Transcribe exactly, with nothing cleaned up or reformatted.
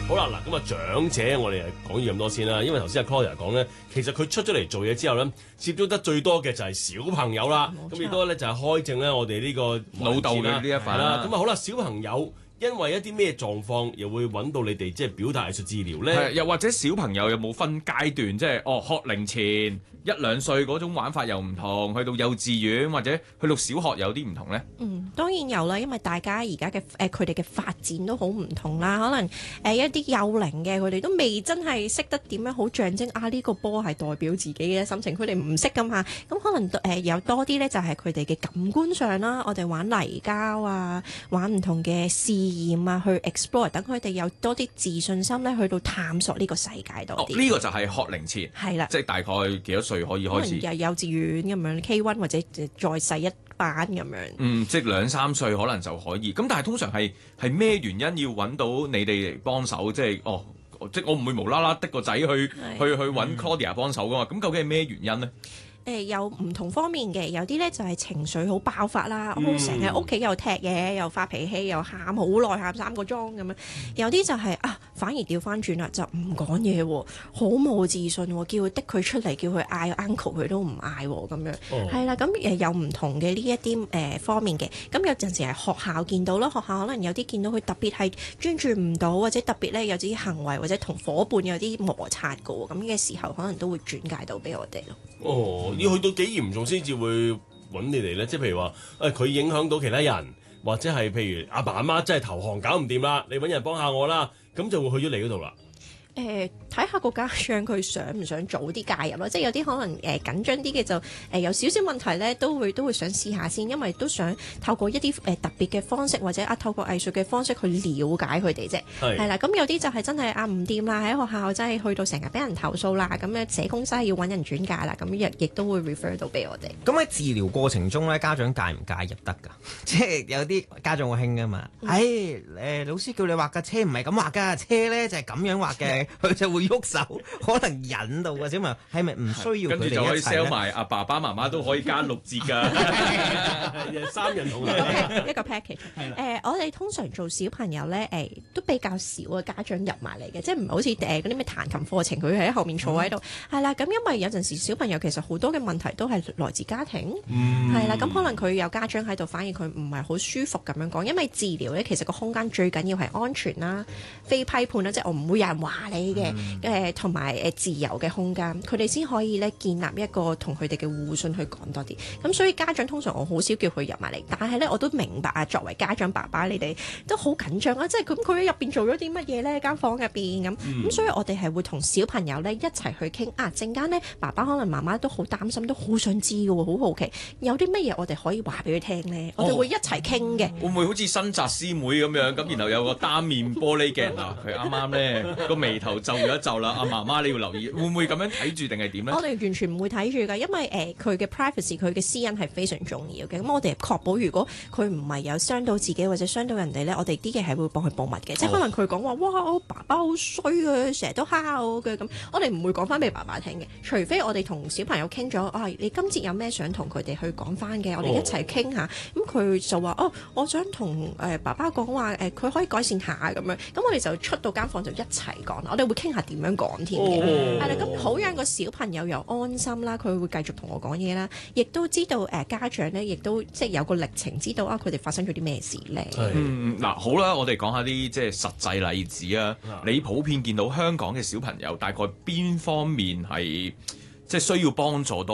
好啦，嗱咁啊，長者我哋誒講咗咁多先啦，因為頭先阿 Claudia 講咧，其實佢出咗嚟做嘢之後咧，接觸得最多嘅就係小朋友啦。咁亦都咧就係開正咧我哋呢個老豆嘅呢一塊啦。 咁啊好啦，小朋友因為一啲咩狀況，又會揾到你哋即係表達藝術治療咧？ 又或者小朋友有冇分階段，即係哦學齡前一兩歲嗰種玩法又唔同，去到幼稚園或者去到小學有啲唔同咧？ 嗯，當然有啦，因為大家而家嘅誒佢哋嘅發展都好唔同啦，可能誒、呃、一啲幼齡嘅佢哋都未真係識得點樣好象徵啊呢、呢個波係代表自己嘅心情，佢哋唔識㗎嘛，咁可能誒、呃、有多啲咧就係佢哋嘅感官上啦，我哋玩泥膠啊，玩唔同嘅試驗啊，去 explore， 等佢哋有多啲自信心咧，去到探索呢個世界多啲。 哦，呢、呢個就係學齡前， 係啦， 即係大概幾多歲可以開始？ 可能幼稚園咁樣 K 一 或者再細一班咁樣。 嗯，即係兩三歲可能就可以。咁但係通常係係咩原因要揾到你哋嚟幫手？即係哦，即係我唔會無啦啦的個仔去去去揾 Claudia 幫手噶嘛？咁究竟係咩原因呢？ 誒、呃、有唔同方面嘅，有啲咧就係、是、情緒好爆發啦，我成日屋企又踢嘢，又發脾氣，又喊好耐，喊三個鐘咁樣。有啲就係、是、啊，反而調翻轉啦，就唔講嘢喎，好冇自信喎，叫佢的佢出嚟，叫佢嗌 uncle 佢都唔嗌喎，咁樣係啦。咁誒、哦、有唔同嘅呢一啲誒方面嘅，咁有陣時係學校見到啦，學校可能有啲見到佢特別係專注唔到，或者特別咧有啲行為或者同伙伴有啲摩擦嘅喎，咁嘅時候可能都會轉介到俾我哋咯。 哦。要去到幾嚴重先至會揾你哋咧？即係譬如話，誒、哎、佢影響到其他人，或者係譬如阿爸阿媽真係投降搞唔掂啦，你揾人幫下我啦，咁就會去咗你嗰度啦。 誒睇下個家長佢想唔想早啲介入咯，即係有啲可能誒、呃、緊張啲嘅就誒、呃、有少少問題咧，都會都會想試下先，因為都想透過一啲誒、呃、特別嘅方式或者啊透過藝術嘅方式去了解佢哋啫。係係啦，咁有啲就係真係啊唔掂啦，喺學校真係去到成日俾人投訴啦，咁咧社工真係要揾人轉介啦，咁亦亦都會 refer 到俾我哋。 咁喺治療過程中咧，家長介唔介入得㗎？即係有啲家長好興㗎嘛，誒誒、嗯哎、老師叫你畫架車唔係咁畫㗎，車咧就係、是、咁樣畫嘅。佢就會喐手，可能引導嘅小朋友係咪唔需要佢哋一齊咧？跟住就可以 sell 埋阿爸爸媽媽都可以加六折㗎， 三人同一個 package。誒、呃，我哋通常做小朋友咧，誒、呃、都比較少嘅家長入埋嚟嘅，即係唔係好似誒嗰啲咩彈琴課程，佢喺後面坐喺度。係、嗯、啦，咁因為有陣時小朋友其實好多嘅問題都係來自家庭，係、嗯、啦，咁可能佢有家長喺度，反而佢唔係好舒服咁樣講。因為治療咧，其實個空間最緊要係安全啦、非批判啦，即係我唔會有人話你嘅。誒同埋誒自由嘅空間，佢哋先可以咧建立一個同佢哋嘅互信去講多啲。咁所以家長通常我好少叫佢入埋嚟，但係咧我都明白啊。作為家長爸爸，你哋都好緊張啊！即係咁佢喺入邊做咗啲乜嘢咧？間房入邊咁咁，所以我哋係會同小朋友咧一齊去傾啊。陣間咧，爸爸可能媽媽都好擔心，都好想知嘅喎，好好奇有啲乜嘢我哋可以話俾佢聽咧。我哋會一齊傾嘅。 會唔會好似新紮師妹咁樣咁？然後有個單面玻璃鏡啊，佢啱啱咧個眉頭皺咗一皺啦。阿媽媽你要留意，會唔會咁樣睇住定係點咧？ 我哋完全唔會睇住㗎，因為誒佢嘅 privacy 佢嘅私隱係非常重要嘅。咁我哋確保如果佢唔係有傷到自己或者傷到人哋咧，我哋啲嘢係會幫佢保密嘅。哦、即係可能佢講話哇，我爸爸好衰啊，成日都蝦我嘅咁，我哋唔會講翻俾爸爸聽嘅。除非我哋同小朋友傾咗啊，你今次有咩想同佢哋去講翻嘅，我哋一齊傾下。咁、哦、佢就話哦，我想同誒爸爸講話誒，佢可以改善下咁樣。咁我哋就出到間房就一齊講，我哋會傾下點樣講添嘅。係啦，咁好讓個小朋友又安心啦，佢會繼續同我講嘢啦，亦都知道誒、呃、家長咧，亦都即係有個歷程，知道啊佢哋發生咗啲咩事咧。 嗯，嗱好啦，我哋講下啲即係實際例子啊。你普遍見到香港嘅小朋友大概邊方面係即係需要幫助多？